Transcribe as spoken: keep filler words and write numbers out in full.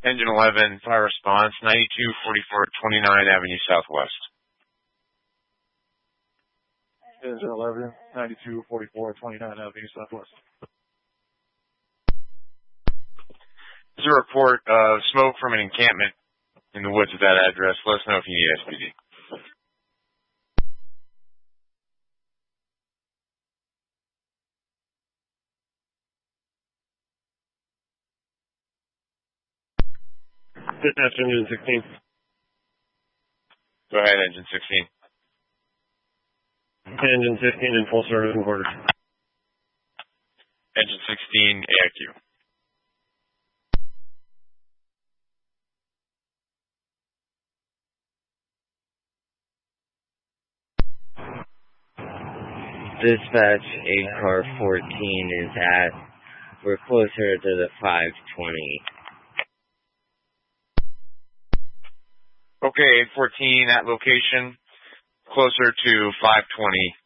Engine eleven, fire response, ninety-two forty-four twenty-nine Avenue Southwest. Engine eleven, ninety-two forty-four twenty-nine Avenue Southwest. There's a report of smoke from an encampment in the woods at that address. Let us know if you need S P D. Dispatch Engine sixteen. Go ahead, Engine sixteen. Engine fifteen in full service and quarters. Engine sixteen, A I Q. Dispatch, eight car fourteen is at, we're closer to the five twenty. Okay, eight fourteen at location, closer to five twenty